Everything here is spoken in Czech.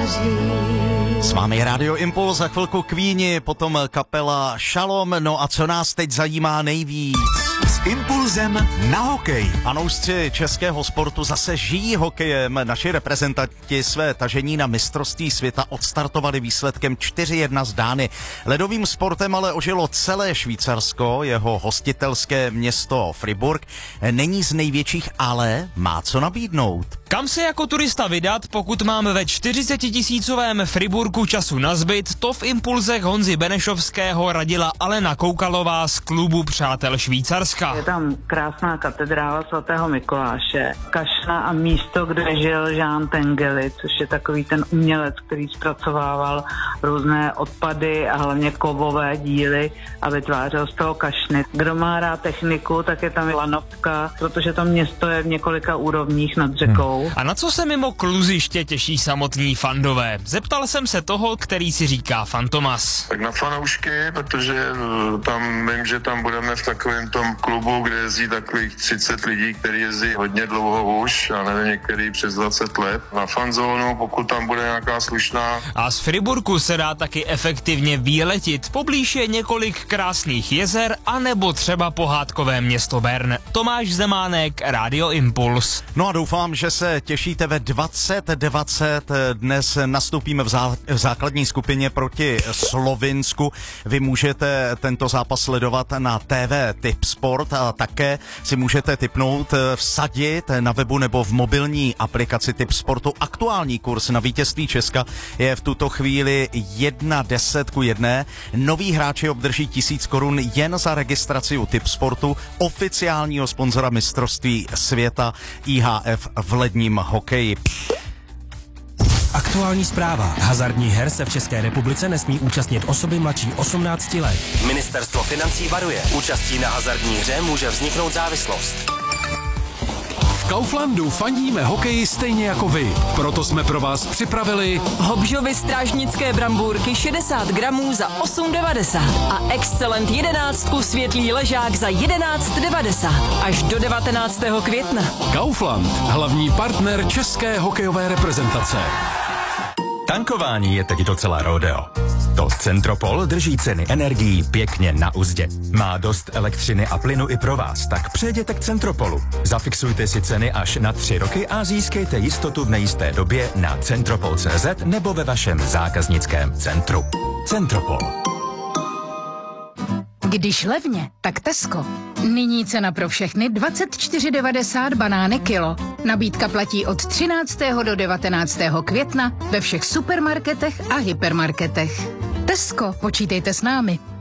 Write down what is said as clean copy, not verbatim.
S vámi je Radio Impuls, za chvilku Queeni, potom kapela Shalom, no a co nás teď zajímá nejvíc? S Impulzem na hokej. Fanoušci českého sportu zase žijí hokejem. Naši reprezentanti své tažení na mistrovství světa odstartovali výsledkem 4-1 z Dány. Ledovým sportem ale ožilo celé Švýcarsko, jeho hostitelské město Fribourg není z největších, ale má co nabídnout. Kam se jako turista vydat, pokud máme ve 40 000 Friburgu času nazbyt, to v impulzech Honzy Benešovského radila Alena Koukalová z klubu Přátel Švýcarska. Je tam krásná katedrála svatého Mikuláše, kašna a místo, kde žil Jean Tinguely, což je takový ten umělec, který zpracovával různé odpady a hlavně kovové díly a vytvářel z toho kašny. Kdo má rád techniku, tak je tam lanovka, protože to město je v několika úrovních nad řekou. A na co se mimo kluziště těší samotní fandové? Zeptal jsem se toho, který si říká Fantomas. Tak na fanoušky, protože tam vím, že tam budeme v takovém tom klubu, kde jezdí takových 30 lidí, kteří jezdí hodně dlouho už, a nevím, některý přes 20 let. Na fanzónu, pokud tam bude nějaká slušná. A z Friburgu se dá taky efektivně výletit. Poblíž je několik krásných jezer, anebo třeba pohádkové město Bern. Tomáš Zemánek, Radio Impuls. No a doufám, že se těšíte ve 2020. Dnes nastoupíme v základní skupině proti Slovinsku. Vy můžete tento zápas sledovat na TV Tip Sport a také si můžete tipnout, vsadit na webu nebo v mobilní aplikaci Tip Sportu. Aktuální kurz na vítězství Česka je v tuto chvíli 1:10. Noví hráči obdrží 1000 korun jen za registraci u Tip Sportu, oficiálního sponzora mistrovství světa IHF v ledním hokeji. Aktuální zpráva. Hazardních her se v České republice nesmí účastnit osoby mladší 18 let. Ministerstvo financí varuje. Účastí na hazardní hře může vzniknout závislost. V Kauflandu fandíme hokeji stejně jako vy. Proto jsme pro vás připravili Hobžovy strážnické brambůrky 60 gramů za 8,90 a Excellent 11 světlý ležák za 11,90 až do 19. května. Kaufland, hlavní partner české hokejové reprezentace. Tankování je teď docela rodeo. To Centropol drží ceny energií pěkně na uzdě. Má dost elektřiny a plynu i pro vás, tak přejděte k Centropolu. Zafixujte si ceny až na 3 roky a získejte jistotu v nejisté době na centropol.cz nebo ve vašem zákaznickém centru. Centropol. Když levně, tak Tesco. Nyní cena pro všechny 24,90 banány kilo. Nabídka platí od 13. do 19. května ve všech supermarketech a hypermarketech. Tesco, počítejte s námi.